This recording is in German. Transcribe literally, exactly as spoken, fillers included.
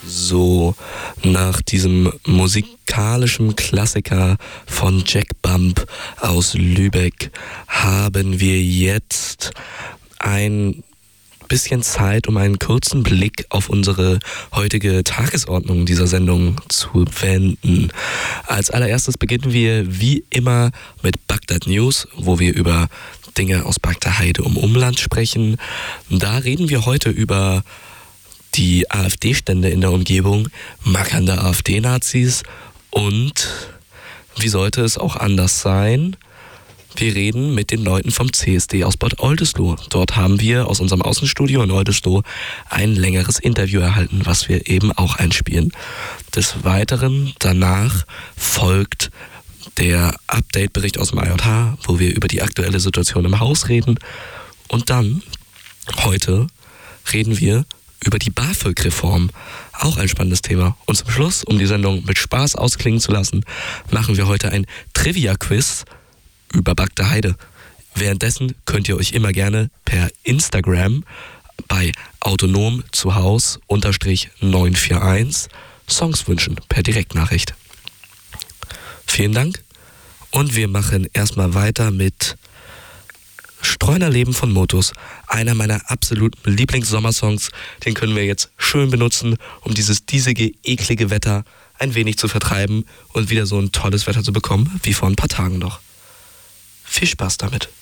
So, nach diesem musikalischen Klassiker von Jack Bump aus Lübeck haben wir jetzt ein bisschen Zeit, um einen kurzen Blick auf unsere heutige Tagesordnung dieser Sendung zu wenden. Als allererstes beginnen wir wie immer mit Bagdad News, wo wir über Dinge aus Bagdad Heide um Umland sprechen. Da reden wir heute über die AfD-Stände in der Umgebung, mackernde AfD-Nazis und wie sollte es auch anders sein? Wir reden mit den Leuten vom C S D aus Bad Oldesloe. Dort haben wir aus unserem Außenstudio in Oldesloe ein längeres Interview erhalten, was wir eben auch einspielen. Des Weiteren danach folgt der Update-Bericht aus dem I J H, wo wir über die aktuelle Situation im Haus reden. Und dann, heute, reden wir über die BAföG-Reform. Auch ein spannendes Thema. Und zum Schluss, um die Sendung mit Spaß ausklingen zu lassen, machen wir heute ein Trivia-Quiz über Bagdad Heide. Währenddessen könnt ihr euch immer gerne per Instagram bei autonom zu Haus unterstrich neun vier eins Songs wünschen, per Direktnachricht. Vielen Dank und wir machen erstmal weiter mit Streunerleben von Motus, einer meiner absoluten Lieblings-Sommersongs. Den können wir jetzt schön benutzen, um dieses diesige, eklige Wetter ein wenig zu vertreiben und wieder so ein tolles Wetter zu bekommen, wie vor ein paar Tagen noch. Viel Spaß damit.